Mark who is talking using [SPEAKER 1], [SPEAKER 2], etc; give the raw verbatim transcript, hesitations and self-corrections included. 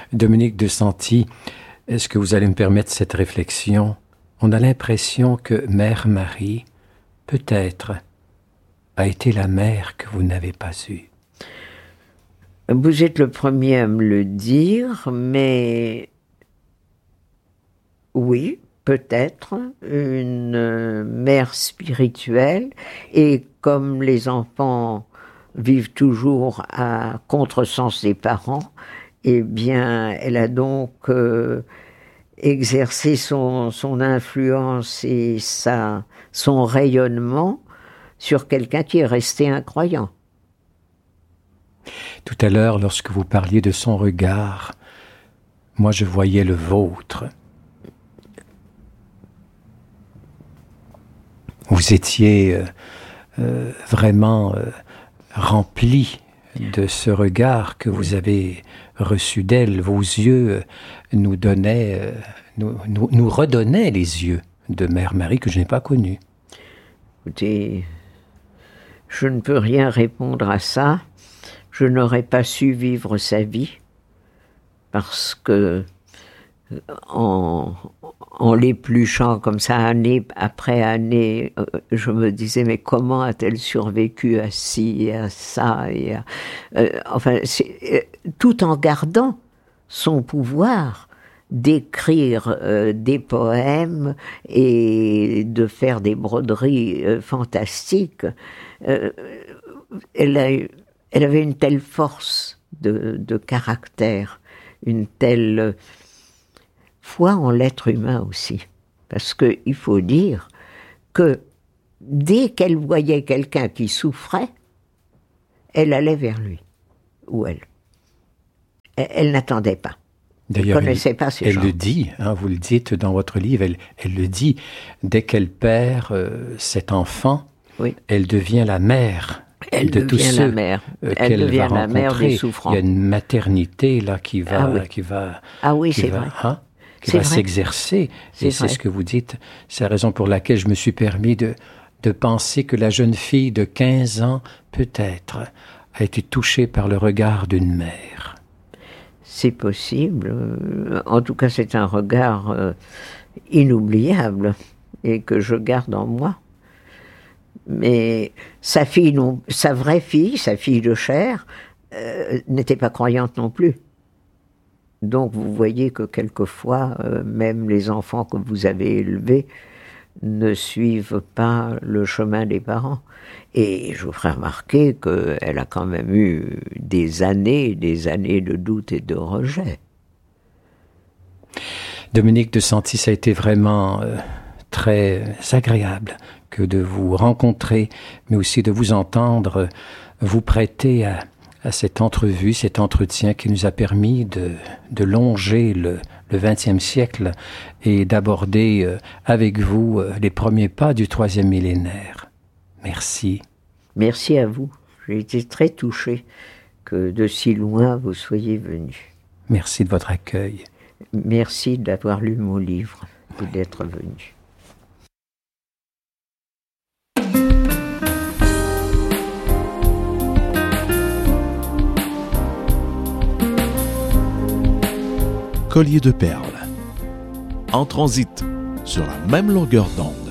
[SPEAKER 1] Dominique de Santi, est-ce que vous allez me permettre cette réflexion? On a l'impression que Mère Marie, peut-être, a été la mère que vous n'avez pas eue.
[SPEAKER 2] Vous êtes le premier à me le dire, mais oui, peut-être une mère spirituelle, et comme les enfants vivent toujours à contresens des parents, eh bien, elle a donc euh, exercé son, son influence et sa, son rayonnement sur quelqu'un qui est resté incroyant.
[SPEAKER 1] Tout à l'heure, lorsque vous parliez de son regard, moi je voyais le vôtre. Vous étiez euh, euh, vraiment euh, rempli de ce regard que vous avez reçu d'elle. Vos yeux nous donnaient, euh, nous, nous, nous redonnaient les yeux de Mère Marie que je n'ai pas connue.
[SPEAKER 2] Écoutez, je ne peux rien répondre à ça. Je n'aurais pas su vivre sa vie parce que en, en l'épluchant comme ça, année après année, je me disais, mais comment a-t-elle survécu à ci et à ça et à, euh, enfin, c'est, euh, tout en gardant son pouvoir d'écrire euh, des poèmes et de faire des broderies euh, fantastiques. Euh, elle, a, elle avait une telle force de, de caractère, une telle foi en l'être humain aussi. Parce qu'il faut dire que dès qu'elle voyait quelqu'un qui souffrait, elle allait vers lui, ou elle. Elle, elle n'attendait pas.
[SPEAKER 1] D'ailleurs,
[SPEAKER 2] elle ne connaissait pas ces
[SPEAKER 1] elle
[SPEAKER 2] gens.
[SPEAKER 1] le dit, hein, vous le dites dans votre livre, elle, elle le dit, dès qu'elle perd euh, cet enfant, oui. elle devient la mère.
[SPEAKER 2] Elle
[SPEAKER 1] de
[SPEAKER 2] devient
[SPEAKER 1] tous ceux
[SPEAKER 2] la mère.
[SPEAKER 1] Euh,
[SPEAKER 2] Elle
[SPEAKER 1] qu'elle
[SPEAKER 2] devient
[SPEAKER 1] va
[SPEAKER 2] la mère
[SPEAKER 1] rencontrer.
[SPEAKER 2] des souffrants.
[SPEAKER 1] Il y a une maternité là qui va,
[SPEAKER 2] ah oui.
[SPEAKER 1] qui va,
[SPEAKER 2] ah oui,
[SPEAKER 1] qui
[SPEAKER 2] c'est
[SPEAKER 1] va,
[SPEAKER 2] vrai.
[SPEAKER 1] hein, qui
[SPEAKER 2] c'est
[SPEAKER 1] va
[SPEAKER 2] vrai.
[SPEAKER 1] s'exercer.
[SPEAKER 2] C'est
[SPEAKER 1] Et c'est
[SPEAKER 2] vrai.
[SPEAKER 1] ce que vous dites. C'est la raison pour laquelle je me suis permis de, de penser que la jeune fille de quinze ans, peut-être, a été touchée par le regard d'une mère.
[SPEAKER 2] C'est possible. En tout cas, c'est un regard euh, inoubliable et que je garde en moi. Mais sa fille, non, sa vraie fille, sa fille de chair, euh, n'était pas croyante non plus. Donc vous voyez que quelquefois, euh, même les enfants que vous avez élevés ne suivent pas le chemin des parents. Et je vous ferai remarquer qu'elle a quand même eu des années, des années de doute et de rejet.
[SPEAKER 1] Dominique de Santi, ça a été vraiment euh, très agréable que de vous rencontrer, mais aussi de vous entendre, vous prêter à, à cette entrevue, cet entretien qui nous a permis de, de longer le, le vingtième siècle et d'aborder euh, avec vous euh, les premiers pas du troisième millénaire. Merci.
[SPEAKER 2] Merci à vous. J'ai été très touché que de si loin vous soyez venu.
[SPEAKER 1] Merci de votre accueil.
[SPEAKER 2] Merci d'avoir lu mon livre et d'être venu.
[SPEAKER 3] Collier de perles, en transit sur la même longueur d'onde.